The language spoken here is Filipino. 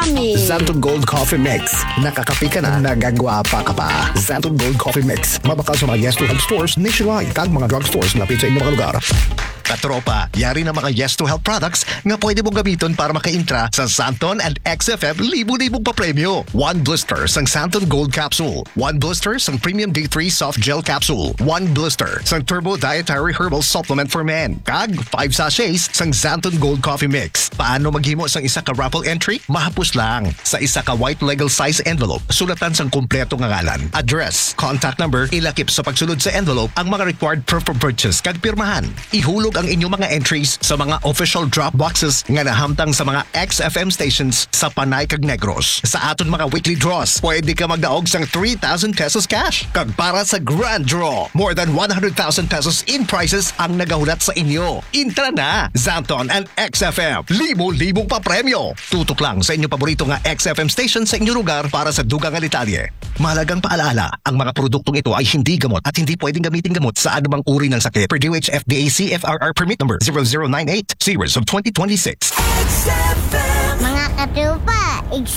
yummy! Xanton Gold Coffee Mix. Nakakapi ka na, nagagwapa ka pa. Xanton Gold Coffee Mix. Mabakal sa mga Yes to Health stores nationwide. Kag mga drugstores na sa inyong mga lugar. Katropa, yari na mga Yes to Health products nga pwede mong gamiton para maka-intra sa Santon and XFM libu-libong papremyo. 1 blister sang Santon Gold Capsule. 1 blister sang Premium D3 Soft Gel Capsule. 1 blister sang Turbo Dietary Herbal Supplement for Men. Kag 5 sachets sang Santon Gold Coffee Mix. Paano maghimo sang isa ka raffle entry? Mahapos lang. Sa isa ka white legal size envelope, sulatan sang kumpleto nga ngalan, address, contact number, ilakip sa pagsulod sa envelope ang mga required proof of purchase kag pirmahan. Ihulog ang inyong mga entries sa mga official drop boxes nga nahamtang sa mga XFM stations sa Panay kag Negros. Sa aton mga weekly draws, pwede ka magdaog sang 3,000 pesos cash. Kag para sa grand draw, more than 100,000 pesos in prizes ang nagahulat sa inyo. Intra na! Santon and XFM, libo-libong papremyo. Tutok lang sa inyong paborito nga XFM station sa inyong lugar para sa dugang nga detalye. Mahalagang paalaala, ang mga produktong ito ay hindi gamot at hindi pwedeng gamitin gamot sa anumang uri ng sakit. Per DOH FDA CFRR Permit Number 0098, Series of 2026. Mga katupa,